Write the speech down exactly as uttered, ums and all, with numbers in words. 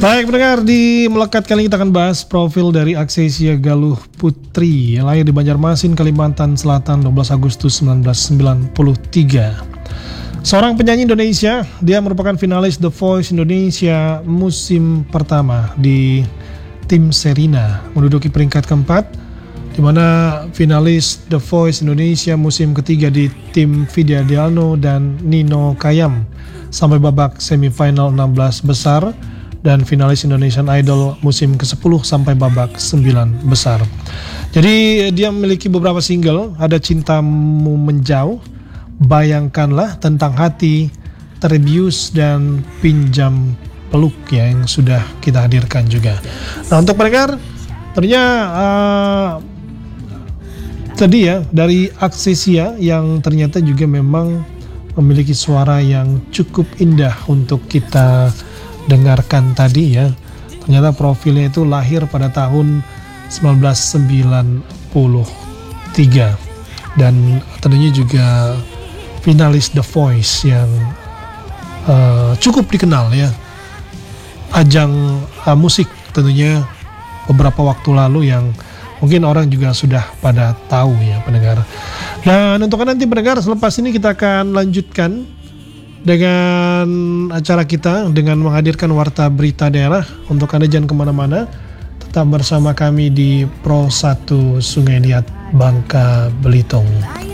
Baik pendengar, di Melekat kali ini kita akan bahas profil dari Aksessia Galuh Putri yang lahir di Banjarmasin, Kalimantan Selatan dua belas Agustus seribu sembilan ratus sembilan puluh tiga. Seorang penyanyi Indonesia, dia merupakan finalis The Voice Indonesia musim pertama di tim Sherina, menduduki peringkat keempat, di mana finalis The Voice Indonesia musim ketiga di tim Vidya Dialno dan Nino Kayam sampai babak semifinal enam belas besar, dan finalis Indonesian Idol musim kesepuluh sampai babak sembilan besar. Jadi dia memiliki beberapa single, ada Cintamu Menjauh, Bayangkanlah, Tentang Hati, Terbius, dan Pinjam Peluk ya, yang sudah kita hadirkan juga. Nah untuk pendengar, ternyata uh, tadi ya dari Aksessia yang ternyata juga memang memiliki suara yang cukup indah untuk kita dengarkan tadi ya. Ternyata profilnya itu lahir pada tahun seribu sembilan ratus sembilan puluh tiga dan tentunya juga finalis The Voice yang uh, cukup dikenal ya, ajang uh, musik tentunya beberapa waktu lalu yang mungkin orang juga sudah pada tahu ya pendengar. Dan untuk nanti pendengar, selepas ini kita akan lanjutkan dengan acara kita dengan menghadirkan warta berita daerah. Untuk Anda jangan kemana-mana, tetap bersama kami di Pro satu Sungai Liat, Bangka Belitung.